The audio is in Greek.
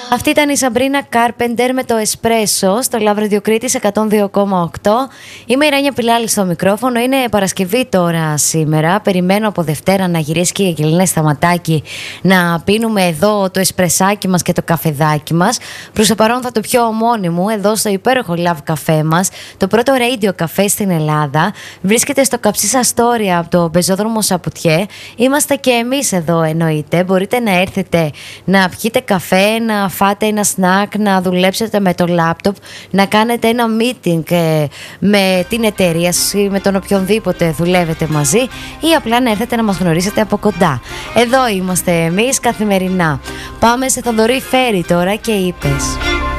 Αυτή ήταν η Σαμπρίνα Κάρπεντερ με το Εσπρέσο στο Love Radio Κρήτης 102,8. Είμαι η Ράνια Πιλάλη στο μικρόφωνο. Είναι Παρασκευή τώρα σήμερα. Περιμένω από Δευτέρα να γυρίσει και η Αγγελίνα Σταματάκη να πίνουμε εδώ το εσπρεσάκι μας και το καφεδάκι μας. Προς το παρόν θα το πιω μόνη μου εδώ στο υπέροχο Love Καφέ μας. Το πρώτο radio καφέ στην Ελλάδα. Βρίσκεται στο Καψίς Αστόρια από το πεζόδρομο Σαπουτιέ. Είμαστε και εμείς εδώ εννοείται. Μπορείτε να έρθετε να πιείτε καφέ, να φάτε ένα σνακ, να δουλέψετε με το λάπτοπ, να κάνετε ένα meeting με την εταιρεία σας ή με τον οποιονδήποτε δουλεύετε μαζί ή απλά να έρθετε να μας γνωρίσετε από κοντά. Εδώ είμαστε εμείς καθημερινά. Πάμε σε Θοδωρή Φέρη τώρα και είπες.